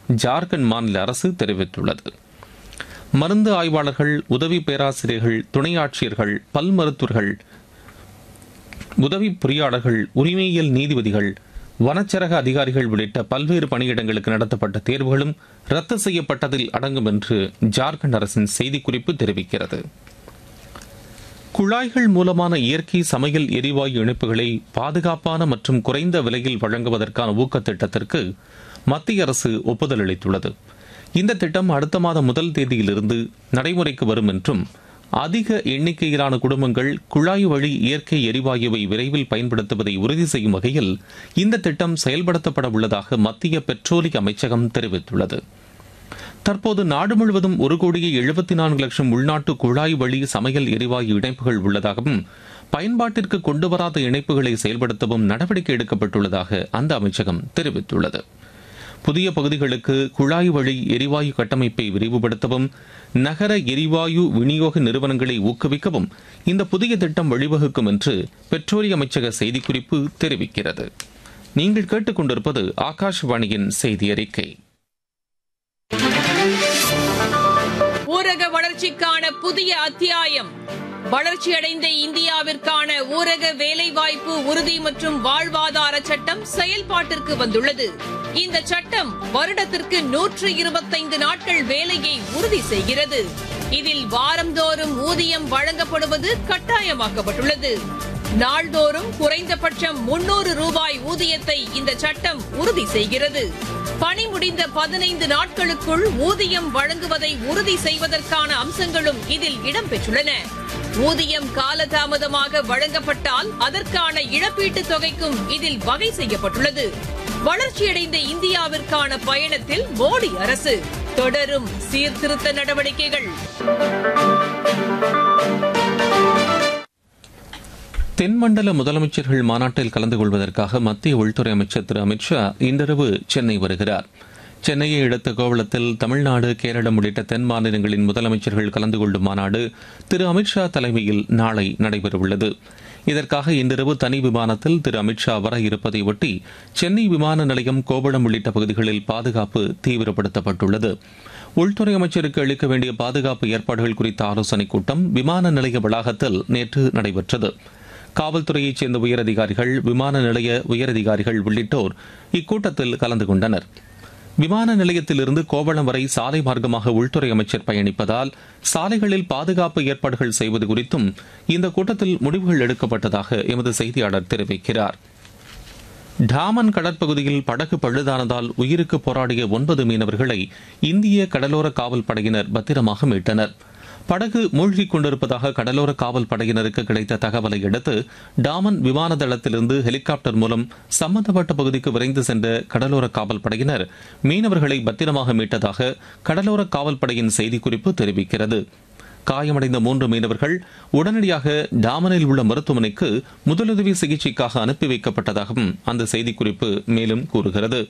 ஜார்க்கண்ட் மாநில அரசு தெரிவித்துள்ளது. மருந்து ஆய்வாளர்கள், உதவி பேராசிரியர்கள், துணை ஆட்சியர்கள், பல் மருத்துவர்கள், உதவி பொறியாளர்கள், உரிமையியல் நீதிபதிகள், வனச்சரக அதிகாரிகள் உள்ளிட்ட பல்வேறு பணியிடங்களுக்கு நடத்தப்பட்ட தேர்வுகளும் ரத்து செய்யப்பட்டதில் அடங்கும் என்று ஜார்க்கண்ட் அரசின் செய்திக்குறிப்பு தெரிவிக்கிறது. குழாய்கள் மூலமான இயற்கை சமையல் எரிவாயு இணைப்புகளை பாதுகாப்பான மற்றும் குறைந்த விலையில் வழங்குவதற்கான ஊக்க திட்டத்திற்கு மத்திய அரசு ஒப்புதல் அளித்துள்ளது. இந்த திட்டம் அடுத்த மாதம் 1 தேதியிலிருந்து நடைமுறைக்கு வரும் என்றும், அதிக எண்ணிக்கையிலான குடும்பங்கள் குழாய் வழி இயற்கை எரிவாயுவை விரைவில் பயன்படுத்துவதை உறுதி செய்யும் வகையில் இந்த திட்டம் செயல்படுத்தப்பட உள்ளதாக மத்திய பெட்ரோலிய அமைச்சகம் தெரிவித்துள்ளது. தற்போது நாடு முழுவதும் 1,74,00,000 உள்நாட்டு குழாய் வழி சமையல் எரிவாயு இணைப்புகள் உள்ளதாகவும், பயன்பாட்டிற்கு கொண்டுவராத இணைப்புகளை செயல்படுத்தவும் நடவடிக்கை எடுக்கப்பட்டுள்ளதாக அந்த அமைச்சகம் தெரிவித்துள்ளது. புதிய பகுதிகளுக்கு குழாய் வழி எரிவாயு கட்டமைப்பை விரிவுபடுத்தவும், நகர எரிவாயு விநியோக நிறுவனங்களை ஊக்குவிக்கவும் இந்த புதிய திட்டம் வழிவகுக்கும் என்று பெட்ரோலிய அமைச்சக செய்திக்குறிப்பு தெரிவிக்கிறது. நீங்கள் கேட்டுக்கொண்டிருப்பது ஆகாஷவாணியின் செய்தி அறிக்கை. ஊரக வளர்ச்சிக்கான புதிய அத்தியாயம். வளர்ச்சியடைந்த இந்தியாவிற்கான ஊரக வேலைவாய்ப்பு உறுதி மற்றும் வாழ்வாதார சட்டம் செயல்பாட்டிற்கு வந்துள்ளது. இந்த சட்டம் வருடத்திற்கு 125 நாட்கள் வேலையை உறுதி செய்கிறது. இதில் வாரந்தோறும் ஊதியம் வழங்கப்படுவது கட்டாயமாக்கப்பட்டுள்ளது. நாள்தோறும் குறைந்தபட்சம் 300 ரூபாய் ஊதியத்தை இந்த சட்டம் உறுதி செய்கிறது. பணி முடிந்த 15 நாட்களுக்குள் ஊதியம் வழங்குவதை உறுதி செய்வதற்கான அம்சங்களும் இதில் இடம்பெற்றுள்ளன. ஊதியம் காலதாமதமாக வழங்கப்பட்டால் அதற்கான இழப்பீட்டுத் தொகைக்கும் இதில் வகை செய்யப்பட்டுள்ளது. வளர்ச்சியடைந்த இந்தியாவிற்கான பயணத்தில் மோடி அரசு தொடரும் சீர்திருத்த நடவடிக்கைகள். தென்மண்டல முதலமைச்சர்கள் மாநாட்டில் கலந்து கொள்வதற்காக மத்திய உள்துறை அமைச்சர் திரு அமித்ஷா இன்றிரவு சென்னை வருகிறார். சென்னையை அடுத்த கோவளத்தில் தமிழ்நாடு, கேரளம் உள்ளிட்ட தென் மாநிலங்களின் முதலமைச்சர்கள் கலந்து கொள்ளும் மாநாடு திரு அமித்ஷா தலைமையில் நாளை நடைபெறவுள்ளது. இதற்காக இன்றிரவு தனி விமானத்தில் திரு அமித்ஷா வர இருப்பதை ஒட்டி சென்னை விமான நிலையம், கோவளம் உள்ளிட்ட பகுதிகளில் பாதுகாப்பு தீவிரப்படுத்தப்பட்டுள்ளது. உள்துறை அமைச்சருக்கு அளிக்க வேண்டிய பாதுகாப்பு ஏற்பாடுகள் குறித்த ஆலோசனைக் கூட்டம் விமான நிலைய வளாகத்தில் நேற்று நடைபெற்றது. காவல்துறையைச் சேர்ந்த உயரதிகாரிகள், விமான நிலைய உயரதிகாரிகள் உள்ளிட்டோர் இக்கூட்டத்தில் கலந்து கொண்டனர். விமான நிலையத்திலிருந்து கோவளம் வரை சாலை மார்க்கமாக உள்துறை அமைச்சர் பயணிப்பதால் சாலைகளில் பாதுகாப்பு ஏற்பாடுகள் செய்வது குறித்தும் இந்த கூட்டத்தில் முடிவுகள் எடுக்கப்பட்டதாக எமது செய்தியாளர் தெரிவிக்கிறார். டாமன் கடற்பகுதியில் படகு பழுதானதால் உயிருக்கு போராடிய 9 மீனவர்களை இந்திய கடலோர காவல் படையினர் பத்திரமாக மீட்டனர். படகு மூழ்கிக் கொண்டிருப்பதாக கடலோர காவல் படையினருக்கு கிடைத்த தகவலை அடுத்து டாமன் விமான தளத்திலிருந்து ஹெலிகாப்டர் மூலம் சம்பந்தப்பட்ட பகுதிக்கு விரைந்து சென்ற கடலோர காவல் படையினர் மீனவர்களை பத்திரமாக மீட்டதாக கடலோர காவல் படையின் செய்திக்குறிப்பு தெரிவிக்கிறது. காயமடைந்த 3 மீனவர்கள் உடனடியாக டாமனில் உள்ள மருத்துவமனைக்கு முதலுதவி சிகிச்சைக்காக அனுப்பி வைக்கப்பட்டதாகவும் அந்த செய்திக்குறிப்பு மேலும் கூறுகிறது.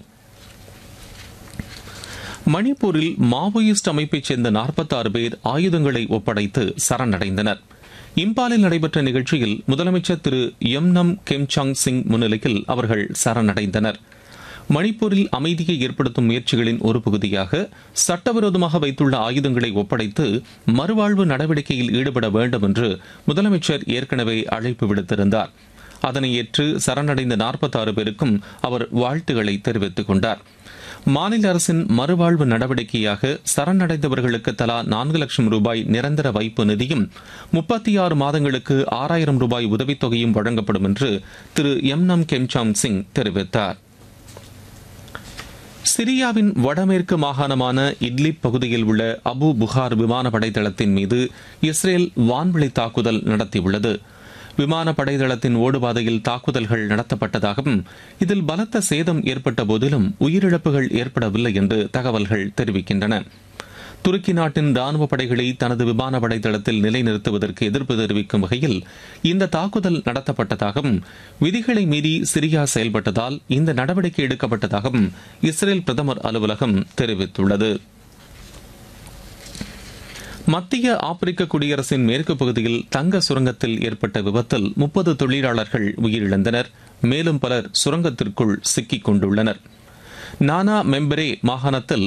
மணிப்பூரில் மாவோயிஸ்ட் அமைப்பைச் சேர்ந்த 46 பேர் ஆயுதங்களை ஒப்படைத்து சரணடைந்தனர். இம்பாலில் நடைபெற்ற நிகழ்ச்சியில் முதலமைச்சர் திரு எம்னம் கெம்சாங் சிங் முன்னிலையில் அவர்கள் சரணடைந்தனர். மணிப்பூரில் அமைதியை ஏற்படுத்தும் முயற்சிகளின் ஒரு பகுதியாக சட்டவிரோதமாக வைத்துள்ள ஆயுதங்களை ஒப்படைத்து மறுவாழ்வு நடவடிக்கையில் ஈடுபட வேண்டும் என்று முதலமைச்சர் ஏற்கனவே அழைப்பு விடுத்திருந்தார். அதனை ஏற்று சரணடைந்த 46 பேருக்கும் அவர் வாழ்த்துக்களை தெரிவித்துக் கொண்டார். மாநில அரசின் மறுவாழ்வு நடவடிக்கையாக சரணடைந்தவர்களுக்கு தலா 4 லட்சம் ரூபாய் நிரந்தர வைப்பு நிதியும் 36 மாதங்களுக்கு 6,000 ரூபாய் உதவித்தொகையும் வழங்கப்படும் என்று திரு எம்னம் கெம்சாங் சிங் தெரிவித்தார். சிரியாவின் வடமேற்கு மாகாணமான இட்லிப் பகுதியில் உள்ள அபு புகார் விமானப்படை தளத்தின் மீது இஸ்ரேல் வான்வழி தாக்குதல் நடத்தியுள்ளது. விமானப்படை தளத்தின் ஓடுபாதையில் தாக்குதல்கள் நடத்தப்பட்டதாகவும், இதில் பலத்த சேதம் ஏற்பட்ட போதிலும் உயிரிழப்புகள் ஏற்படவில்லை என்று தகவல்கள் தெரிவிக்கின்றன. துருக்கி நாட்டின் ராணுவ படைகளை தனது விமானப்படை தளத்தில் நிலைநிறுத்துவதற்கு எதிர்ப்பு தெரிவிக்கும் வகையில் இந்த தாக்குதல் நடத்தப்பட்டதாகவும், விதிகளை மீறி சிரியா செயல்பட்டதால் இந்த நடவடிக்கை எடுக்கப்பட்டதாகவும் இஸ்ரேல் பிரதமர் அலுவலகம் தெரிவித்துள்ளது. மத்திய ஆப்பிரிக்க குடியரசின் மேற்கு பகுதியில் தங்க சுரங்கத்தில் ஏற்பட்ட விபத்தில் 30 தொழிலாளர்கள் உயிரிழந்தனர். மேலும் பலர் சுரங்கத்திற்குள் சிக்கிக் கொண்டுள்ளனர். நானா மெம்பரே மாகாணத்தில்